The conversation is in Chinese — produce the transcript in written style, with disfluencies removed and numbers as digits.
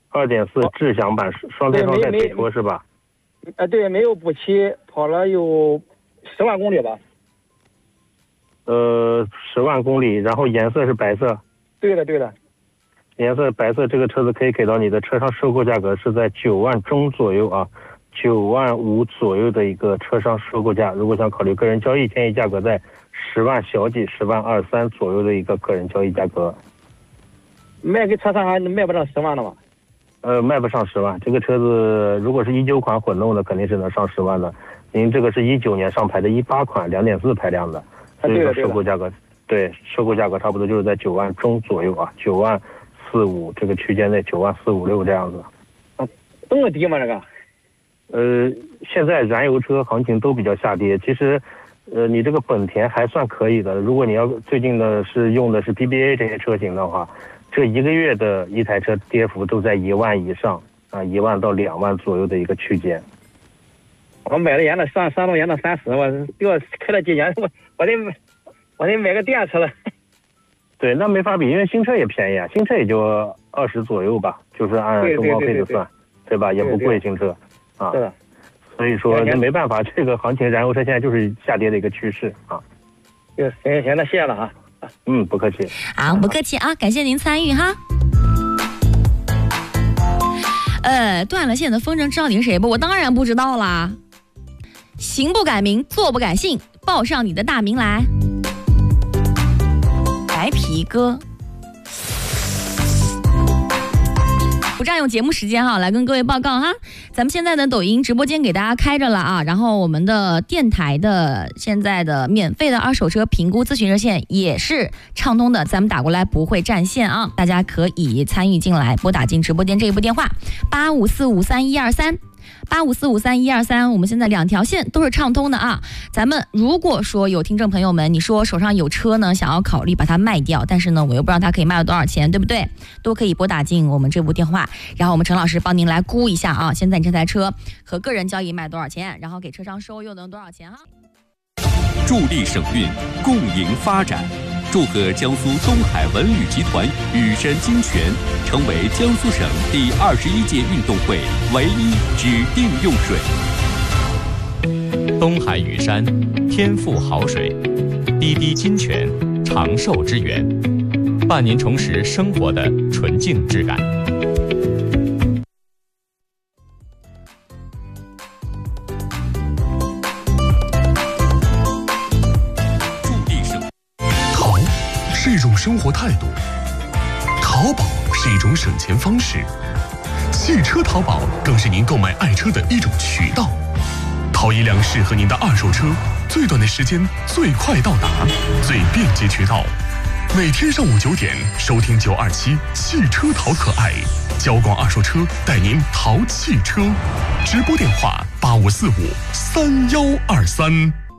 2.4智享版双胎双待腿托是吧？ 对，没有补漆，跑了有10万公里吧。 10万公里，然后颜色是白色。 对的。 颜色白色，这个车子可以给到你的车商收购价格是在9万中左右啊，9万5左右的一个车商收购价。如果想考虑个人交易，建议价格在10万小几，10万23左右的一个个人交易价格。 卖给车商还卖不上10万的吗？ 卖不上10万。这个车子如果是19款混动的，肯定是能上10万的。您这个是19年上牌的18款2.4排量的，所以说收购价格，对，收购价格差不多就是在9万中左右啊，9万4、5这个区间内，9万4、5、6这样子。 这么低吗？这个？ 现在燃油车行情都比较下跌，其实，你这个本田还算可以的。如果你要最近的是用的是 BBA 这些车型的话，这1个月的一台车跌幅都在1万以上啊，1万到2万左右的一个区间。 我买了的上动延的30，我开了几年，我得买个电车了。 对，那没法比，因为新车也便宜啊，新车也就20左右吧，就是按中高配的算，对吧？也不贵新车啊。 是的。 所以说那没办法，这个行情燃油车现在就是下跌的一个趋势啊。 行，那谢谢了啊。 不客气。 好，不客气啊，感谢您参与哈。断了线的风筝知道你是谁不？我当然不知道啦。行不改名，坐不改姓，报上你的大名来。白皮哥。不占用节目时间哈，来跟各位报告哈。咱们现在的抖音直播间给大家开着了啊，然后我们的电台的现在的免费的二手车评估咨询热线也是畅通的，咱们打过来不会占线啊，大家可以参与进来，拨打进直播间这一部电话85453123。85453123，我们现在2条线都是畅通的啊。咱们如果说有听众朋友们，你说手上有车呢，想要考虑把它卖掉，但是呢，我又不知道它可以卖到多少钱，对不对？都可以拨打进我们这部电话，然后我们陈老师帮您来估一下啊，现在你这台车和个人交易卖多少钱，然后给车商收又能多少钱哈？ 助力省运，共赢发展。祝贺江苏东海文旅集团羽山金泉成为江苏省第21届运动会唯一指定用水。 东海羽山，天赋好水，滴滴金泉，长寿之源，伴您重拾生活的纯净质感。 是一种生活态度，淘宝是一种省钱方式，汽车淘宝更是您购买爱车的一种渠道。淘一辆适合您的二手车，最短的时间，最快到达，最便捷渠道。每天上午9点，收听927汽车淘可爱，交广二手车带您淘汽车。直播电话85453123。